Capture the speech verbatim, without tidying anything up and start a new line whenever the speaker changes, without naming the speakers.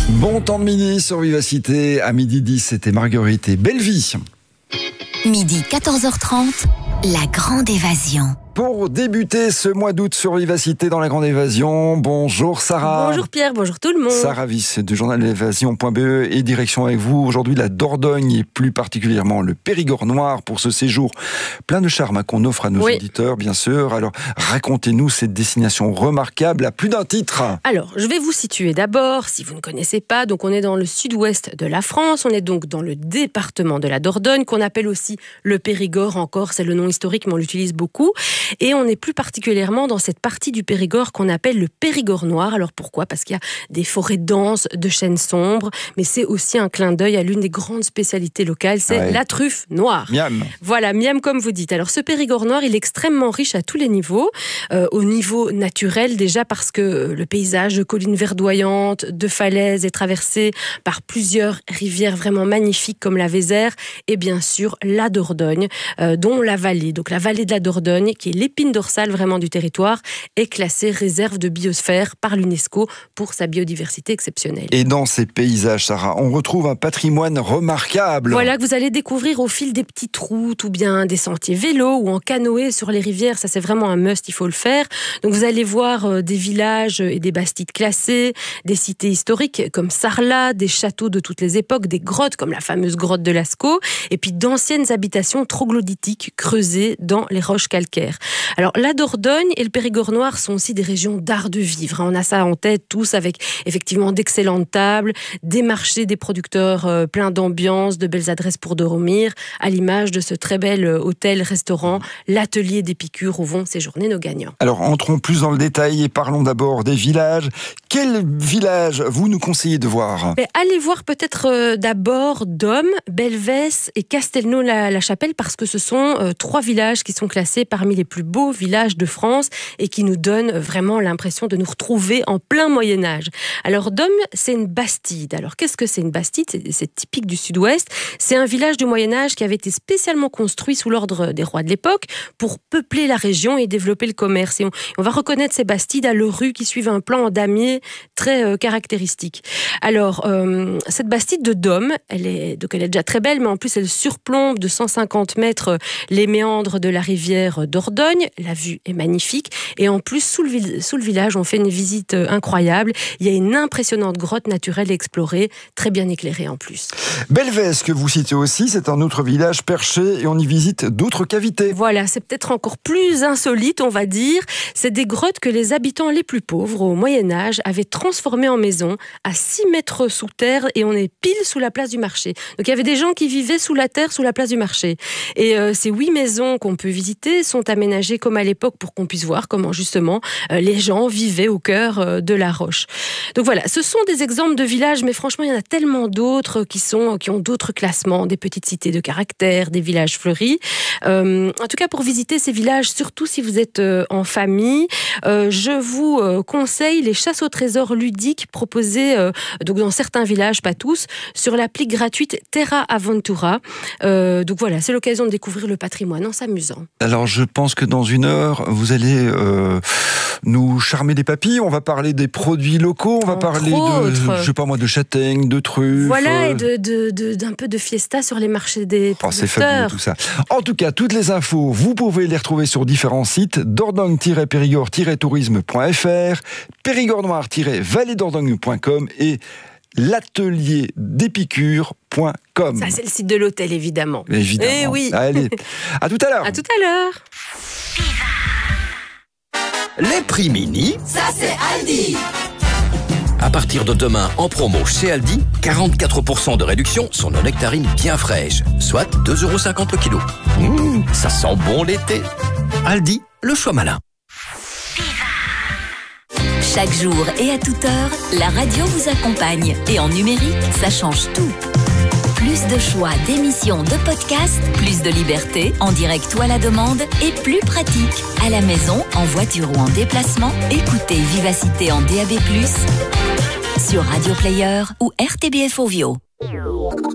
Bon temps de midi sur Vivacité. À midi dix, c'était Marguerite et Bellevie.
Midi quatorze heures trente, la grande évasion.
Pour débuter ce mois d'août sur Vivacité dans la grande évasion, bonjour Sarah.
Bonjour Pierre, bonjour tout le monde.
Sarah Viss du journal l'évasion point b e et direction avec vous aujourd'hui la Dordogne et plus particulièrement le Périgord noir pour ce séjour plein de charme hein, qu'on offre à nos oui. auditeurs bien sûr. Alors racontez-nous cette destination remarquable à plus d'un titre.
Alors je vais vous situer d'abord si vous ne connaissez pas. Donc on est dans le sud-ouest de la France, on est donc dans le département de la Dordogne qu'on appelle aussi le Périgord encore, c'est le nom historique mais on l'utilise beaucoup. Et on est plus particulièrement dans cette partie du Périgord qu'on appelle le Périgord noir. Alors pourquoi ? Parce qu'il y a des forêts denses de chênes sombres, mais c'est aussi un clin d'œil à l'une des grandes spécialités locales, c'est ouais. la truffe noire.
Miam.
Voilà, miam comme vous dites. Alors ce Périgord noir, il est extrêmement riche à tous les niveaux. Euh, au niveau naturel déjà parce que le paysage de collines verdoyantes, de falaises est traversé par plusieurs rivières vraiment magnifiques comme la Vézère et bien sûr la Dordogne, euh, dont la vallée. Donc la vallée de la Dordogne qui est l'épine dorsale vraiment du territoire, est classée réserve de biosphère par l'UNESCO pour sa biodiversité exceptionnelle.
Et dans ces paysages, Sarah, on retrouve un patrimoine remarquable.
Voilà, que vous allez découvrir au fil des petites routes ou bien des sentiers vélos ou en canoë sur les rivières. Ça, c'est vraiment un must, il faut le faire. Donc, vous allez voir euh, des villages et des bastides classés, des cités historiques comme Sarlat, des châteaux de toutes les époques, des grottes comme la fameuse grotte de Lascaux, et puis d'anciennes habitations troglodytiques creusées dans les roches calcaires. Alors, la Dordogne et le Périgord noir sont aussi des régions d'art de vivre. On a ça en tête tous avec effectivement d'excellentes tables, des marchés, des producteurs euh, pleins d'ambiance, de belles adresses pour dormir, à l'image de ce très bel hôtel-restaurant, l'atelier d'Épicure où vont séjourner nos gagnants.
Alors, entrons plus dans le détail et parlons d'abord des villages. Quel village vous nous conseillez de voir ?
Mais allez voir peut-être euh, d'abord Dôme, Belvès et Castelnau-la-Chapelle parce que ce sont euh, trois villages qui sont classés parmi les plus beaux villages de France et qui nous donnent vraiment l'impression de nous retrouver en plein Moyen-Âge. Alors Dôme, c'est une bastide. Alors qu'est-ce que c'est une bastide ? c'est, c'est typique du sud-ouest. C'est un village du Moyen-Âge qui avait été spécialement construit sous l'ordre des rois de l'époque pour peupler la région et développer le commerce. Et on, on va reconnaître ces bastides à leurs rues qui suivent un plan en damier très euh, caractéristique. Alors euh, cette bastide de Dôme, elle est, donc elle est déjà très belle, mais en plus elle surplombe de cent cinquante mètres les méandres de la rivière Dordogne. La vue est magnifique et en plus sous le, sous le village on fait une visite incroyable. Il y a une impressionnante grotte naturelle explorée, très bien éclairée en plus.
Belvès que vous citez aussi, c'est un autre village perché et on y visite d'autres cavités.
Voilà, c'est peut-être encore plus insolite on va dire. C'est des grottes que les habitants les plus pauvres au Moyen-Âge avaient transformées en maisons à six mètres sous terre et on est pile sous la place du marché. Donc il y avait des gens qui vivaient sous la terre, sous la place du marché. Et euh, ces huit maisons qu'on peut visiter sont aménagées comme à l'époque pour qu'on puisse voir comment justement euh, les gens vivaient au cœur euh, de la roche. Donc voilà, ce sont des exemples de villages, mais franchement il y en a tellement d'autres qui sont qui ont d'autres classements, des petites cités de caractère, des villages fleuris. Euh, en tout cas pour visiter ces villages, surtout si vous êtes euh, en famille, euh, je vous euh, conseille les chasses au trésor ludiques proposées euh, donc dans certains villages, pas tous, sur l'appli gratuite Terra Aventura. Euh, donc voilà, c'est l'occasion de découvrir le patrimoine en s'amusant.
Alors je pense que dans une heure, vous allez euh, nous charmer des papilles. On va parler des produits locaux, on va
Entre
parler
autres.
de, je sais pas moi, de châtaignes, de truffes.
Voilà, et de, de, de, d'un peu de fiesta sur les marchés des
oh, c'est
producteurs.
fabuleux tout ça. En tout cas, toutes les infos, vous pouvez les retrouver sur différents sites, dordogne tiret périgord tiret tourisme point f r, périgord noir tiret vallée dordogne point com et l'atelier d'Épicure point com.
Ça, c'est le site de l'hôtel, évidemment.
Évidemment.
Eh oui.
Allez, à tout à l'heure.
À tout à l'heure.
Les prix mini,
Ça, c'est Aldi.
à partir de demain en promo chez Aldi, quarante-quatre pour cent de réduction sur nos nectarines bien fraîches, soit deux euros cinquante le kilo. Mmh, ça sent bon l'été. Aldi, le choix malin.
Chaque jour et à toute heure, la radio vous accompagne. Et en numérique, ça change tout. Plus de choix d'émissions, de podcasts, plus de liberté, en direct ou à la demande, et plus pratique. À la maison, en voiture ou en déplacement, écoutez Vivacité en D A B plus, sur Radio Player ou R T B F Ovio.